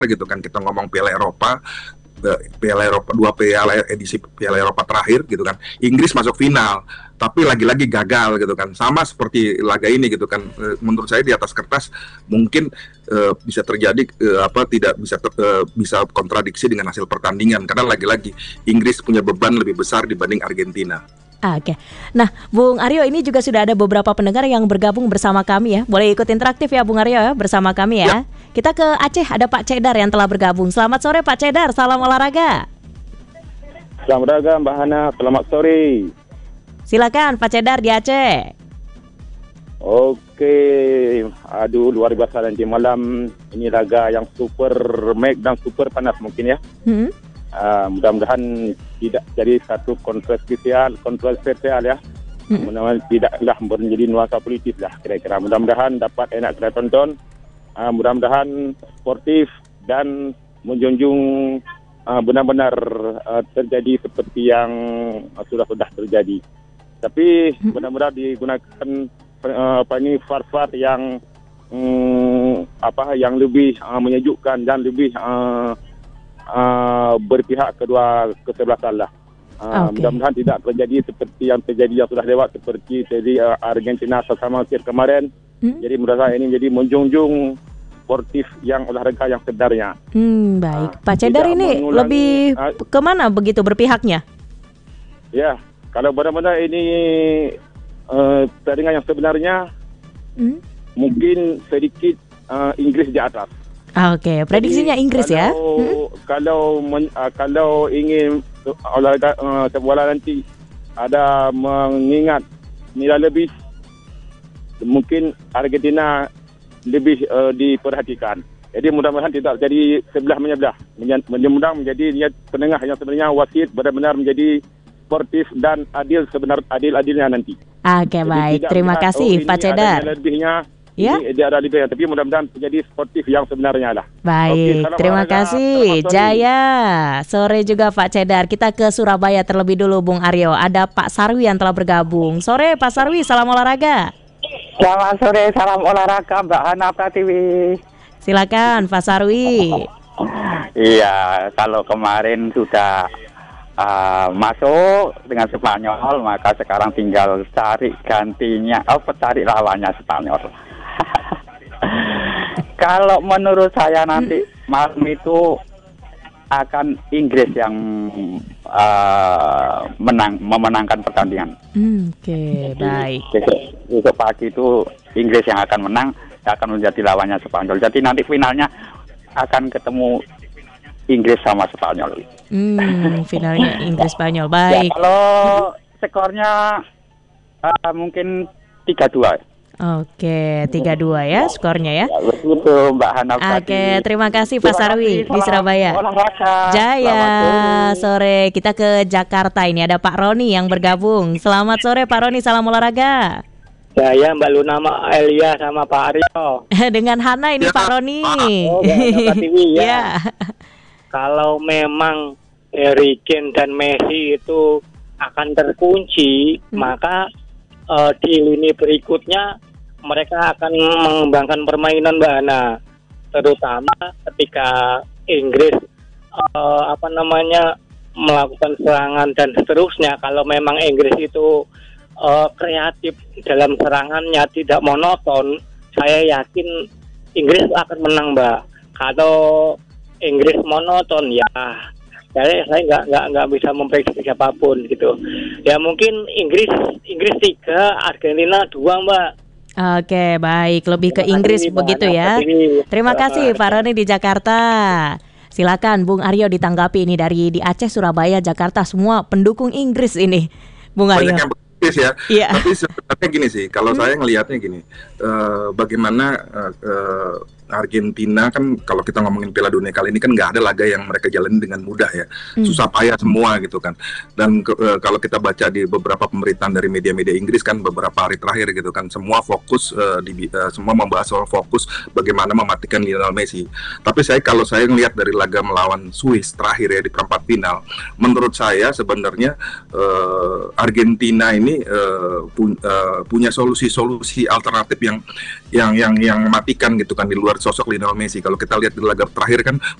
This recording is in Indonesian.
gitu kan, kita ngomong Piala Eropa, dua Piala edisi Piala Eropa terakhir gitu kan, Inggris masuk final tapi lagi-lagi gagal gitu kan, sama seperti laga ini gitu kan. Menurut saya di atas kertas mungkin bisa terjadi bisa kontradiksi dengan hasil pertandingan, karena lagi-lagi Inggris punya beban lebih besar dibanding Argentina. Oke. Nah, Bung Aryo, ini juga sudah ada beberapa pendengar yang bergabung bersama kami ya. Boleh ikut interaktif ya Bung Aryo ya, bersama kami ya. Kita ke Aceh, ada Pak Cedar yang telah bergabung. Selamat sore Pak Cedar, salam olahraga. Selamat olahraga Mbak Hana, selamat sore. Silakan Pak Cedar di Aceh. Oke, aduh luar biasa nanti malam. Ini laga yang super meg dan super panas mungkin ya. Mudah-mudahan tidak jadi satu kontroversial ya. Mudah-mudahan tidaklah menjadi nuansa politis lah kira-kira. Mudah-mudahan dapat enak kita tonton. Mudah-mudahan sportif dan menjunjung benar-benar terjadi seperti yang sudah terjadi. Tapi benar-benar digunakan VAR yang yang lebih menyejukkan dan lebih berpihak kesebelasan lah. Mudah-mudahan tidak terjadi seperti yang sudah lewat, seperti terjadi Argentina sama Mesir kemarin. Jadi menurut saya ini menjadi menjunjung sportif yang olahraga yang sebenarnya. Baik, Pak Cedar ini lebih kemana begitu berpihaknya? Ya, kalau benar-benar ini pertandingan yang sebenarnya mungkin sedikit Inggris di atas. Oke, prediksinya Inggris ya. Kalau ingin olahraga sepak bola nanti ada mengingat nilai lebih, mungkin Argentina lebih diperhatikan. Jadi mudah-mudahan tidak jadi sebelah menyebelah. Mudah-mudahan menjadi penengah yang sebenarnya wasit benar-benar menjadi sportif dan adil-adilnya nanti. Oke, baik. Terima kasih Pak Cedar. Lebihnya ya? Ini ada lebihnya, tapi mudah-mudahan menjadi sportif yang sebenarnya lah. Baik, terima kasih Jaya. Sore juga Pak Cedar. Kita ke Surabaya terlebih dulu Bung Aryo. Ada Pak Sarwi yang telah bergabung. Sore Pak Sarwi, salam olahraga. Selamat sore, salam olahraga Mbak Hana Pratiwi. Silakan Pak Sarwi. Iya, kalau kemarin sudah masuk dengan Spanyol, maka sekarang tinggal cari gantinya, cari lawannya Spanyol. Kalau menurut saya nanti malam itu akan Inggris yang memenangkan pertandingan. Oke, baik. Besok pagi itu Inggris yang akan menang, akan menjadi lawannya Spanyol. Jadi nanti finalnya akan ketemu Inggris sama Spanyol. Finalnya Inggris Spanyol. Baik. Ya, kalau skornya mungkin 3-2. Oke, 3-2 ya skornya ya. Betul Mbak Hana. Oke, terima kasih Pak Sarwi di Surabaya. Jaya, sore. Kita ke Jakarta, ini ada Pak Roni yang bergabung. Selamat sore Pak Roni, salam olahraga. Saya Mbak Luna, Elia sama Pak Aryo. Dengan Hana ini ya, Pak Roni. Ya. Kalau memang Harry Kane dan Messi itu akan terkunci, maka di lini berikutnya mereka akan mengembangkan permainan Mbak Hana, terutama ketika Inggris melakukan serangan dan seterusnya. Kalau memang Inggris itu kreatif dalam serangannya, tidak monoton, saya yakin Inggris akan menang Mbak. Kalau Inggris monoton ya saya nggak bisa memprediksi siapapun gitu. Ya mungkin Inggris 3, Argentina 2 Mbak. Oke, baik, lebih ke Inggris begitu ya. Terima kasih Pak Roni di Jakarta. Silakan Bung Aryo ditanggapi ini di Aceh, Surabaya, Jakarta, semua pendukung Inggris ini, Bung Aryo. Banyak yang ya. Tapi sebenarnya gini sih, kalau saya ngelihatnya gini, bagaimana Argentina kan kalau kita ngomongin Piala Dunia kali ini kan nggak ada laga yang mereka jalani dengan mudah ya, susah payah semua gitu kan. Dan kalau kita baca di beberapa pemberitaan dari media-media Inggris kan beberapa hari terakhir gitu kan, semua fokus semua membahas soal fokus bagaimana mematikan Lionel Messi. Tapi kalau saya ngelihat dari laga melawan Swiss terakhir ya di perempat final, menurut saya sebenarnya Argentina ini punya solusi-solusi alternatif yang mematikan gitu kan di luar sosok Lionel Messi. Kalau kita lihat di laga terakhir kan